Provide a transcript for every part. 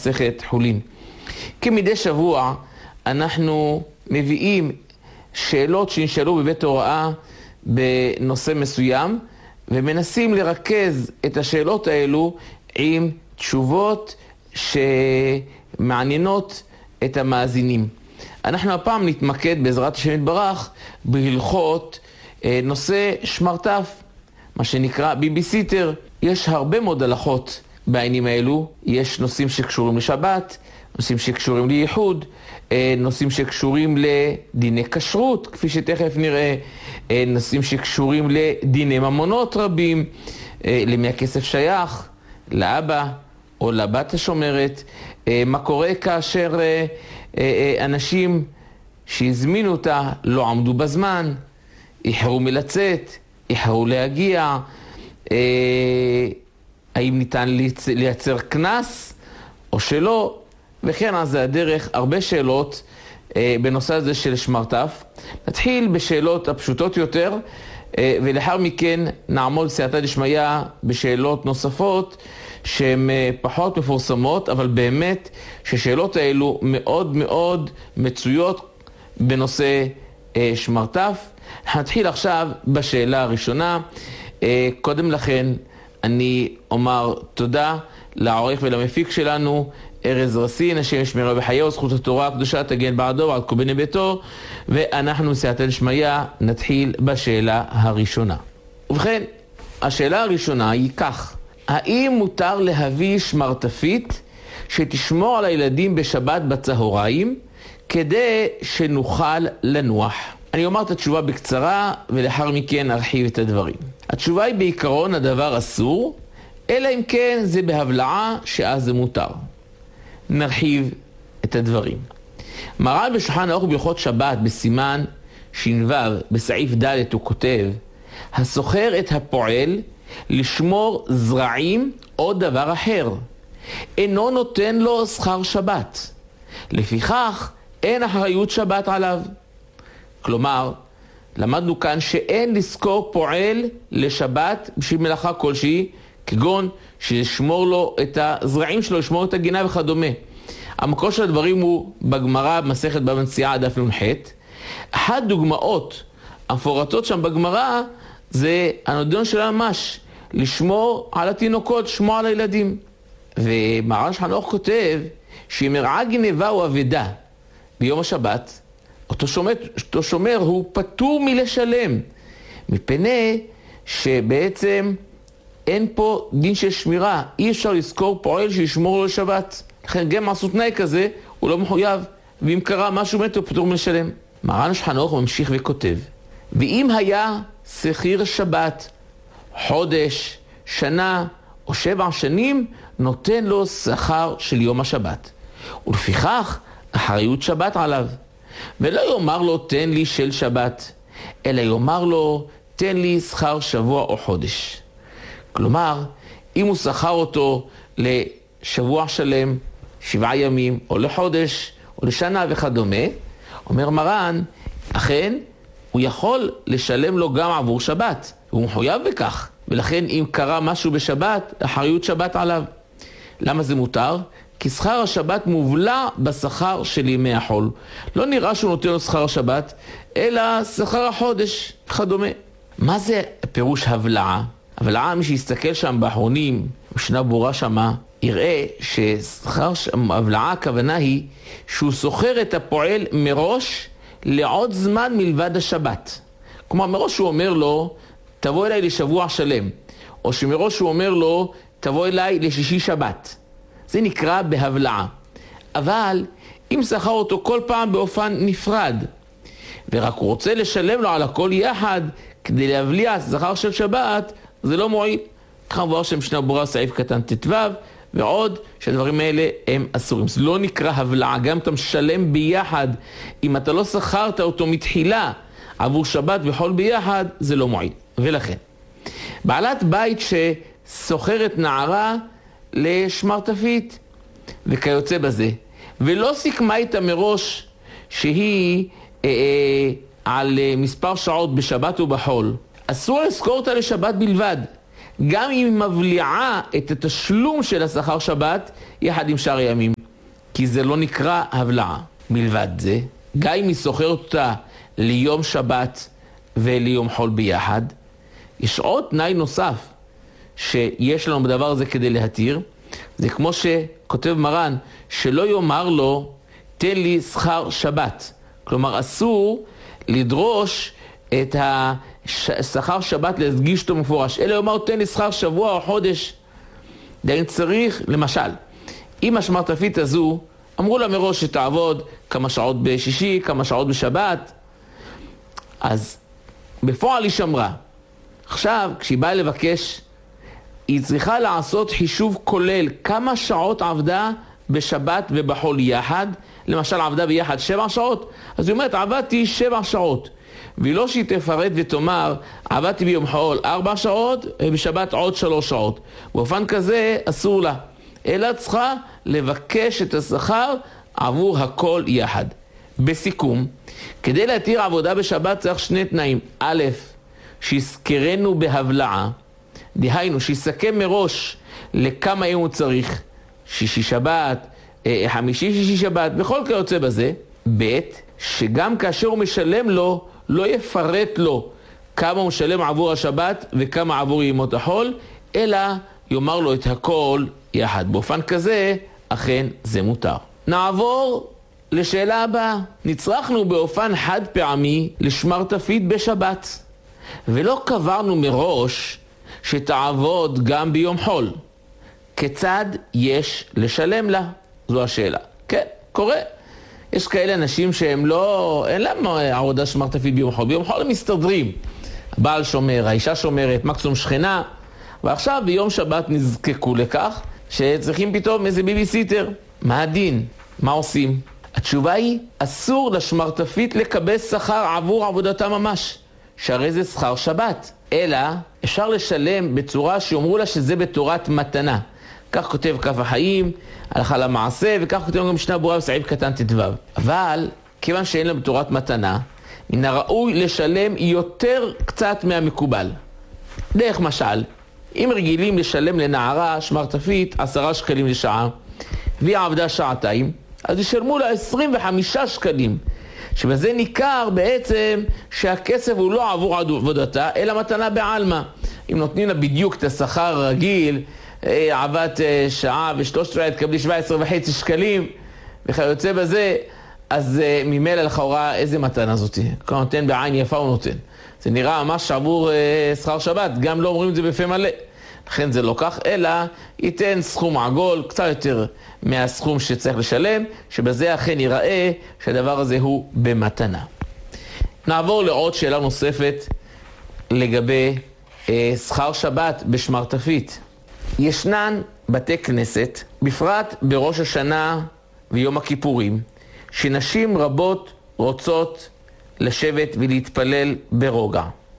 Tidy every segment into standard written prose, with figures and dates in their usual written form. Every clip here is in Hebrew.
במסכת חולין. כמדי שבוע אנחנו מביאים שאלות שנשאלו בבית הוראה בנושא מסוים, ומנסים לרכז את השאלות האלו עם תשובות שמעניינות את המאזינים. אנחנו הפעם נתמקד בעזרת השם יתברך בהלכות נושא שמרטף, מה שנקרא ביביסיטר. יש הרבה מאוד הלכות בעניינים האלו. יש נושאים שקשורים לשבת, נושאים שקשורים לייחוד, נושאים שקשורים לדיני כשרות, כפי שתכף נראה, נושאים שקשורים לדיני ממונות רבים, למי הכסף שייך, לאבא או לבת השומרת, מה קורה כאשר אנשים שהזמינו אותה לא עמדו בזמן, איחרו מלצאת, איחרו להגיע, האם ניתן לייצר כנס או שלא, וכן אז זה הדרך. הרבה שאלות בנושא הזה של שמרטף. נתחיל בשאלות הפשוטות יותר, ולאחר מכן נעמוד סייעתא דשמיא בשאלות נוספות שהן פחות מפורסמות, אבל באמת ששאלות האלו מאוד מאוד מצויות בנושא שמרטף. נתחיל עכשיו בשאלה הראשונה. קודם לכן אני אומר תודה לעורך ולמפיק שלנו, ארז רסין, השם ישמרו בחיי וזכות התורה הקדושה תגן בעדו ועד כל בני ביתו. ואנחנו סייעתא דשמיא נתחיל בשאלה הראשונה. ובכן, השאלה הראשונה היא כך: האם מותר להביא שמרטפית שתשמור על הילדים בשבת בצהריים כדי שנוכל לנוח? אני אומר את התשובה בקצרה ולאחר מכן ארחיב את הדברים. התשובה היא בעיקרון הדבר אסור, אלא אם כן זה בהבלעה שאז זה מותר. נרחיב את הדברים. מרן בשולחן ערוך בהלכות שבת בסימן ש"ו בסעיף ד' הוא כותב: הסוחר את הפועל לשמור זרעים או דבר אחר, אינו נותן לו שכר שבת, לפיכך אין אחריות שבת עליו. כלומר, למדנו כאן שאין לזכור פועל לשבת בשביל מלאכה כלשהי, כגון שישמור לו את הזרעים שלו, ישמור את הגינה וכדומה. המקור של הדברים הוא בגמרא במסכת בבא מציעא דף נ"ח. אחת דוגמאות המפורטות שם בגמרא זה הנדון של ממש, לשמור על התינוקות, לשמור על הילדים. ומרן שולחן ערוך כותב שאם אירעה גנבה או אבדה ביום השבת, אותו שומר הוא פטור מלשלם, מפני שבעצם אין פה דין של שמירה. אי אפשר לזכור פועל שישמור לו לשבת. לכן גם עשו תנאי כזה, הוא לא מחויב. ואם קרה משהו מת, הוא פטור מלשלם. מרן שולחן ערוך ממשיך וכותב: ואם היה שכיר שבת חודש, שנה או 7 שנים, נותן לו שכר של יום השבת, ולפיכך אחריות שבת עליו. ולא יאמר לו תן לי של שבת, אלא יאמר לו תן לי שכר שבוע או חודש. כלומר, אם הוא שכר אותו לשבוע שלם, 7 ימים, או לחודש, או לשנה וכדומה, אומר מרן, אכן, הוא יכול לשלם לו גם עבור שבת, הוא מחויב בכך, ולכן אם קרה משהו בשבת, אחריות שבת עליו. למה זה מותר? כי שכר השבת מובלע בשכר של ימי החול. לא נראה שהוא נותן לו שכר השבת, אלא שכר החודש וכדומה. מה זה פירוש הבלעה? הבלעה, מי שיסתכל שם באחרונים, משנה ברורה שמה, יראה ששכר הבלעה הכוונה היא שהוא סוחר את הפועל מראש לעוד זמן מלבד השבת. כלומר, מראש הוא אומר לו, תבוא אליי לשבוע שלם, או שמראש הוא אומר לו, תבוא אליי לשישי שבת. זה נקרא בהבלעה. אבל אם שכר אותו כל פעם באופן נפרד, ורק הוא רוצה לשלם לו על הכל יחד, כדי להבליע שכר של שבת, זה לא מועיל. ככה מבואר שם משנה ברורה סעיף קטן ט"ו, ועוד שהדברים האלה הם אסורים. זה לא נקרא הבלעה, גם אתה משלם ביחד. אם אתה לא שכרת אותו מתחילה עבור שבת וחול ביחד, זה לא מועיל. ולכן, בעלת בית שסוחרת נערה לשמרטפית וכיוצא בזה, ולא סיכמה איתה מראש שהיא על מספר שעות בשבת ובחול, אסור לזכור אותה לשבת בלבד. גם אם היא מבליעה את התשלום של השכר שבת יחד עם שאר הימים, כי זה לא נקרא הבלעה. מלבד זה, גם אם היא סוחרת אותה ליום שבת וליום חול ביחד, יש עוד תנאי נוסף שיש לנו בדבר הזה כדי להתיר. זה כמו שכותב מרן, שלא יאמר לו תן לי שכר שבת. כלומר אסור לדרוש את השכר שבת להדגיש אותו מפורש, אלא יאמר תן לי שכר שבוע או חודש. דיין צריך, למשל, אם השמרטפית הזו אמרו לה מראש שתעבוד כמה שעות בשישי, כמה שעות בשבת, אז בפועל היא שמרה. עכשיו כשהיא באה לבקש, היא צריכה לעשות חישוב כולל כמה שעות עבדה בשבת ובחול יחד. למשל עבדה ביחד 7 שעות, אז היא אומרת עבדתי 7 שעות, ולא שהיא תפרט ותאמר עבדתי ביום חול 4 שעות ובשבת עוד 3 שעות. באופן כזה אסור לה, אלא צריכה לבקש את השכר עבור הכל יחד. בסיכום, כדי להתיר עבודה בשבת צריך 2 תנאים. א', שיזכרנו בהבלעה, דהיינו שיסכם מראש לכמה יום הוא צריך, שישי שבת, חמישי שישי שבת וכל כיוצא בזה. ב', שגם כאשר הוא משלם לו לא יפרט לו כמה הוא משלם עבור השבת וכמה עבור ימות החול, אלא יאמר לו את הכל יחד. באופן כזה אכן זה מותר. נעבור לשאלה הבאה. נצרכנו באופן חד פעמי לשמרטפית בשבת, ולא קברנו מראש שתעבוד גם ביום חול. כיצד יש לשלם לה? זו השאלה. כן, קורה. יש כאלה אנשים שהם לא, אין להם עבודה שמרטפית ביום חול. ביום חול הם מסתדרים. הבעל שומר, האישה שומרת, מקסימום שכנה, ועכשיו ביום שבת נזקקו לכך שצריכים פתאום איזה ביביסיטר. מה הדין? מה עושים? התשובה היא, אסור לשמרטפית לקבל שכר עבור עבודתה ממש, שהרי זה שכר שבת. אלא אפשר לשלם בצורה שאומרו לה שזה בתורת מתנה. כך כותב כף החיים, הלכה למעשה, וכך כותב גם משנה ברורה בסעיף קטן ט"ו. אבל כיוון שאין לה בתורת מתנה, מן הראוי לשלם יותר קצת מהמקובל. דרך משל, אם רגילים לשלם לנערה שמרטפית 10 שקלים לשעה, והיא עבדה 2 שעות, אז ישלמו לה 25 שקלים. שבזה ניכר בעצם שהכסף הוא לא עבור עבודתה, אלא מתנה בעלמא. אם נותנים לה בדיוק את השכר הרגיל, עבדת שעה ו13 תקבלי 17.5 שקלים, וכיוצא בזה, אז ממילא לכאורה איזה מתנה זאת? הוא נותן בעין יפה הוא נותן. זה נראה ממש עבור שכר שבת, גם לא אומרים את זה בפה מלא. לכן זה לא כך, אלא ייתן סכום עגול, קצת יותר מהסכום שצריך לשלם, שבזה אכן ייראה שהדבר הזה הוא במתנה. נעבור לעוד שאלה נוספת לגבי שכר שבת בשמרטפית. ישנן בתי כנסת, בפרט בראש השנה ויום הכיפורים, שנשים רבות רוצות לשבת ולהתפלל ברוגע.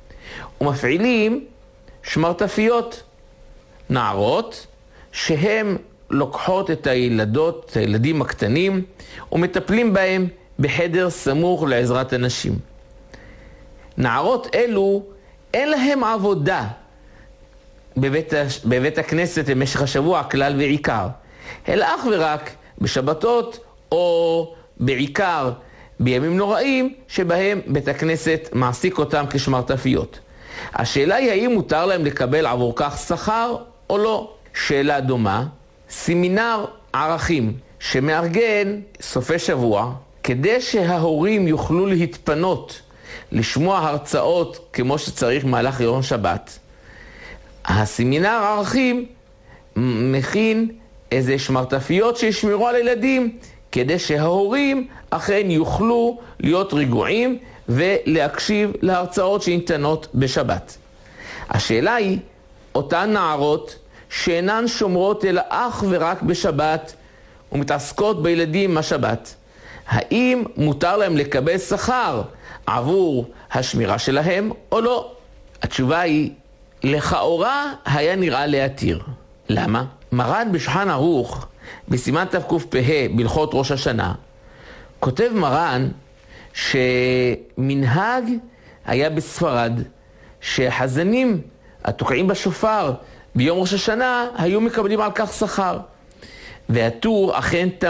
ומפעילים שמרטפיות, נערות, שהן לוקחות את הילדות, את הילדים הקטנים, ומטפלים בהם בחדר סמוך לעזרת הנשים. נערות אלו אין להם עבודה בבית הכנסת במשך השבוע כלל ועיקר, אלא אך ורק בשבתות או בעיקר בימים נוראים שבהם בית הכנסת מעסיק אותם כשמרטפיות. השאלה היא האם מותר להם לקבל עבור כך שכר או לא. שאלה דומה, סמינר ערכים שמארגן סופי שבוע כדי שההורים יוכלו להתפנות לשמוע הרצאות כמו שצריך מהלך יום שבת. הסמינר ערכים מכין איזה שמרטפיות שישמרו על הילדים כדי שההורים אכן יוכלו להיות רגועים ולהקשיב להרצאות שניתנות בשבת. השאלה היא, אותן נערות שאינן שומרות אלא אך ורק בשבת ומתעסקות בילדים השבת, האם מותר להם לקבל שכר עבור השמירה שלהם או לא? התשובה היא, לכאורה היה נראה להתיר. למה? מרן בשולחן ערוך בסימן תקפ"ה בהלכות ראש השנה, כותב מרן שמנהג היה בספרד שהחזנים התוקעים בשופר ביום ראש השנה היו מקבלים על כך שכר. והטור אכן